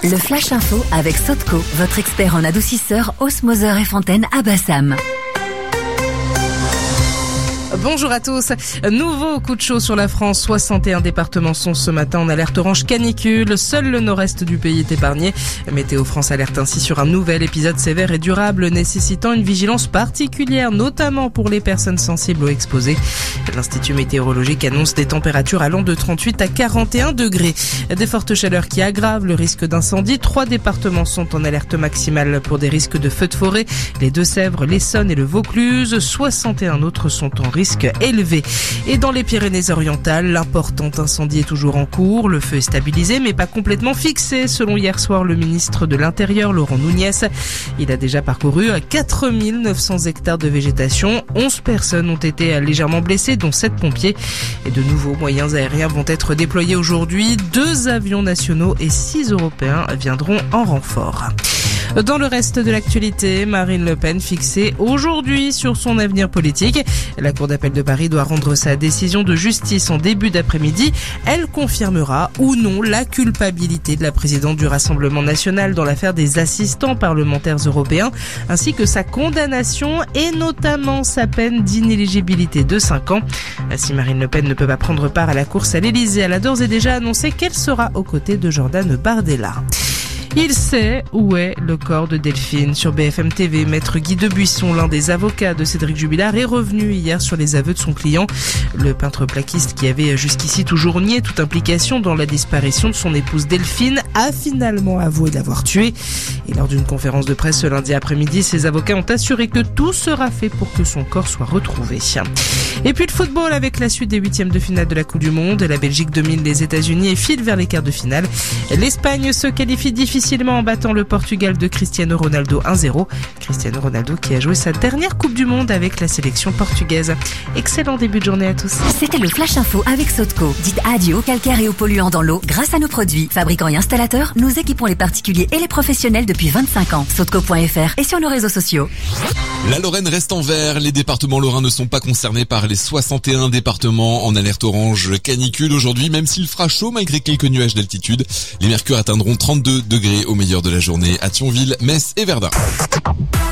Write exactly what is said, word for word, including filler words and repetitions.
Le Flash Info avec Sotco, votre expert en adoucisseur, osmoseur et fontaine à Bassam. Bonjour à tous. Nouveau coup de chaud sur la France. soixante et un départements sont ce matin en alerte orange canicule. Seul le nord-est du pays est épargné. Météo France alerte ainsi sur un nouvel épisode sévère et durable nécessitant une vigilance particulière, notamment pour les personnes sensibles ou exposées. L'Institut météorologique annonce des températures allant de trente-huit à quarante et un degrés. Des fortes chaleurs qui aggravent le risque d'incendie. Trois départements sont en alerte maximale pour des risques de feux de forêt. Les Deux-Sèvres, l'Essonne et le Vaucluse. soixante et un autres sont en risque élevé. Et dans les Pyrénées-Orientales, l'important incendie est toujours en cours. Le feu est stabilisé mais pas complètement fixé, selon hier soir le ministre de l'Intérieur, Laurent Nunez. Il a déjà parcouru quatre mille neuf cents hectares de végétation. onze personnes ont été légèrement blessées, dont sept pompiers. Et de nouveaux moyens aériens vont être déployés aujourd'hui. Deux avions nationaux et six européens viendront en renfort. Dans le reste de l'actualité, Marine Le Pen fixée aujourd'hui sur son avenir politique. La Cour d'appel de Paris doit rendre sa décision de justice en début d'après-midi. Elle confirmera ou non la culpabilité de la présidente du Rassemblement national dans l'affaire des assistants parlementaires européens, ainsi que sa condamnation et notamment sa peine d'inéligibilité de cinq ans. Si Marine Le Pen ne peut pas prendre part à la course à l'Elysée, elle a d'ores et déjà annoncé qu'elle sera aux côtés de Jordan Bardella. Il sait où est le corps de Delphine. Sur B F M T V, maître Guy Debuisson, l'un des avocats de Cédric Jubilard, est revenu hier sur les aveux de son client. Le peintre plaquiste, qui avait jusqu'ici toujours nié toute implication dans la disparition de son épouse Delphine, a finalement avoué l'avoir tuée. Et lors d'une conférence de presse ce lundi après-midi, ses avocats ont assuré que tout sera fait pour que son corps soit retrouvé. Et puis le football avec la suite des huitièmes de finale de la Coupe du Monde. La Belgique domine les États-Unis et file vers les quarts de finale. L'Espagne se qualifie difficilement en battant le Portugal de Cristiano Ronaldo un zéro. Cristiano Ronaldo qui a joué sa dernière Coupe du Monde avec la sélection portugaise. Excellent début de journée à tous. C'était le Flash Info avec Sotco. Dites adieu aux calcaires et aux polluants dans l'eau grâce à nos produits. Fabricants et installateurs, nous équipons les particuliers et les professionnels depuis vingt-cinq ans. Sotco point F R et sur nos réseaux sociaux. La Lorraine reste en vert. Les départements lorrains ne sont pas concernés par les soixante et un départements en alerte orange canicule aujourd'hui, même s'il fera chaud malgré quelques nuages d'altitude. Les mercures atteindront trente-deux degrés au meilleur de la journée à Thionville, Metz et Verdun.